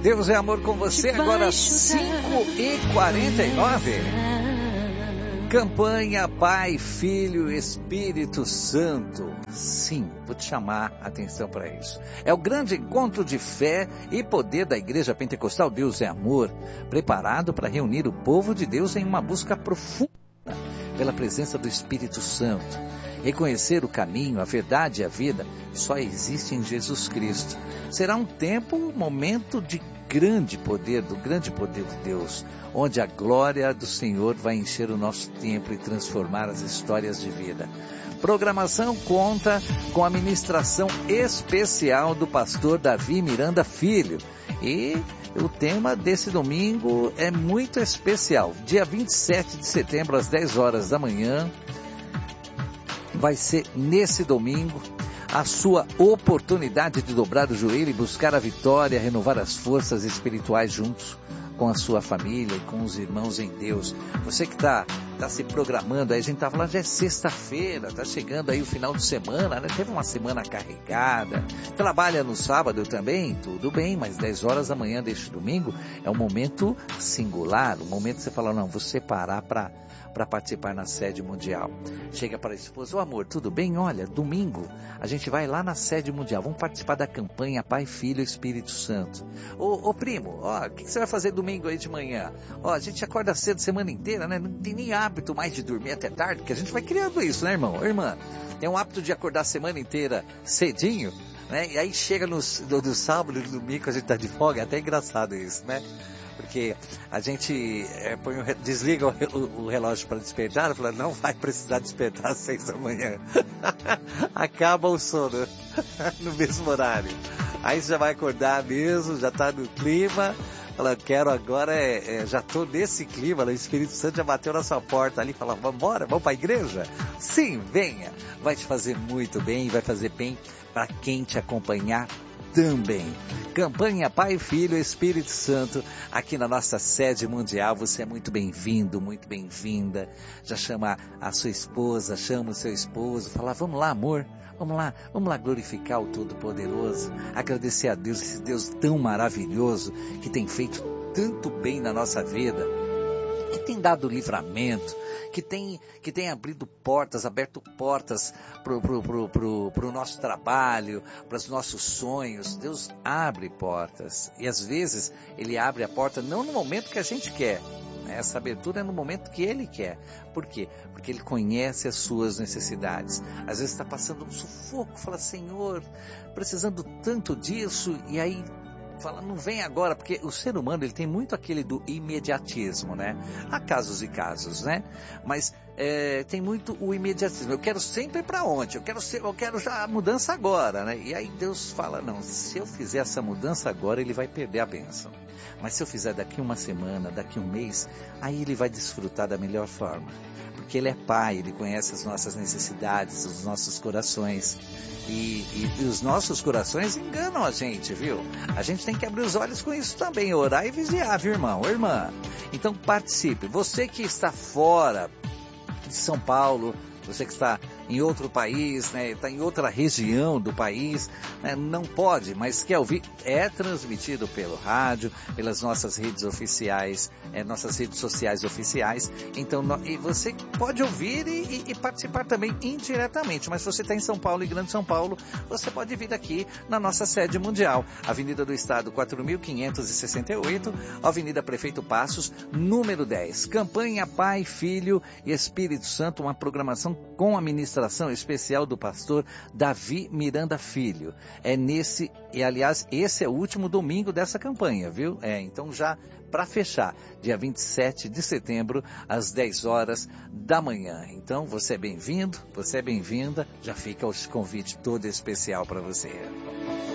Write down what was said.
Deus é amor com você, agora 5h49. Campanha Pai, Filho, Espírito Santo. Sim, vou te chamar a atenção para isso. É o grande encontro de fé e poder da Igreja Pentecostal Deus é Amor, preparado para reunir o povo de Deus em uma busca profunda pela presença do Espírito Santo. Reconhecer o caminho, a verdade e a vida só existe em Jesus Cristo. Será um tempo, um momento de grande poder, do grande poder de Deus, onde a glória do Senhor vai encher o nosso templo e transformar as histórias de vida. Programação conta com a ministração especial do pastor Davi Miranda Filho. E o tema desse domingo é muito especial. Dia 27 de setembro, às 10 horas da manhã, vai ser nesse domingo a sua oportunidade de dobrar o joelho e buscar a vitória, renovar as forças espirituais juntos com a sua família e com os irmãos em Deus. Você que está se programando, aí a gente está falando, já é sexta-feira, está chegando aí o final de semana, né? Teve uma semana carregada, trabalha no sábado também, tudo bem, mas 10 horas da manhã deste domingo é um momento singular, um momento que você fala, não, vou separar para participar na sede mundial. Chega para a esposa, amor, tudo bem? Olha, domingo a gente vai lá na sede mundial, vamos participar da campanha Pai, Filho, Espírito Santo. Ô primo, ó, o que você vai fazer domingo aí de manhã? Ó, a gente acorda cedo semana inteira, né? Não tem nem hábito mais de dormir até tarde, porque a gente vai criando isso, né, irmão? Irmã, tem um hábito de acordar a semana inteira cedinho, né? E aí chega no sábado e no domingo a gente tá de folga, é até engraçado isso, né? Porque a gente desliga o relógio para despertar, fala, não vai precisar despertar às 6 da manhã. Acaba o sono no mesmo horário. Aí você já vai acordar mesmo, já está no clima, fala, quero agora, já estou nesse clima, o Espírito Santo já bateu na sua porta ali, fala, vamos embora, vamos para a igreja? Sim, venha, vai te fazer muito bem, vai fazer bem para quem te acompanhar também. Campanha Pai, Filho, Espírito Santo, aqui na nossa sede mundial. Você é muito bem-vindo, muito bem-vinda. Já chama a sua esposa, chama o seu esposo, fala, vamos lá, amor, vamos lá glorificar o Todo-Poderoso, agradecer a Deus, esse Deus tão maravilhoso, que tem feito tanto bem na nossa vida, que tem dado livramento, que tem aberto portas pro nosso trabalho, para os nossos sonhos. Deus abre portas. E às vezes Ele abre a porta não no momento que a gente quer. Essa abertura é no momento que Ele quer. Por quê? Porque Ele conhece as suas necessidades. Às vezes está passando um sufoco, fala, Senhor, precisando tanto disso, e aí fala, não vem agora, porque o ser humano ele tem muito aquele do imediatismo, né? Há casos e casos, né? Mas tem muito o imediatismo. Eu quero sempre para onde? Eu quero já a mudança agora, né? E aí Deus fala, não, se eu fizer essa mudança agora, Ele vai perder a bênção. Mas se eu fizer daqui uma semana, daqui um mês, aí Ele vai desfrutar da melhor forma. Porque Ele é Pai, Ele conhece as nossas necessidades, os nossos corações. E os nossos corações enganam a gente, viu? A gente tem que abrir os olhos com isso também, orar e vigiar, viu, irmão, irmã? Então participe. Você que está fora de São Paulo, você que está em outro país, né, está em outra região do país, né, não pode, mas quer ouvir, é transmitido pelo rádio, pelas nossas redes oficiais, nossas redes sociais oficiais, então e você pode ouvir e participar também indiretamente, mas se você está em São Paulo e Grande São Paulo, você pode vir aqui na nossa sede mundial, Avenida do Estado 4.568, Avenida Prefeito Passos, número 10, Campanha Pai, Filho e Espírito Santo, uma programação com a ministração especial do pastor Davi Miranda Filho. E aliás, esse é o último domingo dessa campanha, viu? Então já para fechar, dia 27 de setembro, às 10 horas da manhã. Então, você é bem-vindo, você é bem-vinda, já fica o convite todo especial para você.